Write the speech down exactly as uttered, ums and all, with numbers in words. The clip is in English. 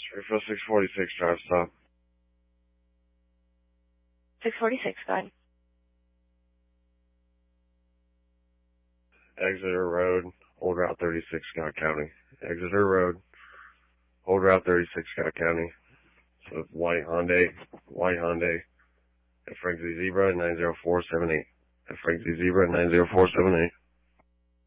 Springfield six forty-six, drive stop. six forty-six, go ahead. Exeter Road, Old Route thirty-six, Scott County. Exeter Road, Old Route thirty-six, Scott County. So white Hyundai, white Hyundai, at Frank Z Zebra nine zero four seven eight. At Frank Z Zebra nine zero four seven eight.